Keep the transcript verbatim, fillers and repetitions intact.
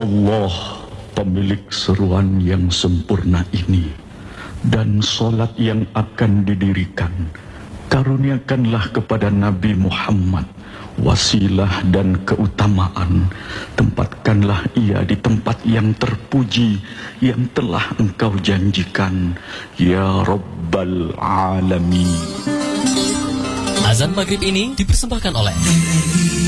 Allah, pemilik seruan yang sempurna ini, dan solat yang akan didirikan, karuniakanlah kepada Nabi Muhammad wasilah dan keutamaan. Tempatkanlah ia di tempat yang terpuji yang telah Engkau janjikan, ya Rabbal Alamin. Azan maghrib ini dipersembahkan oleh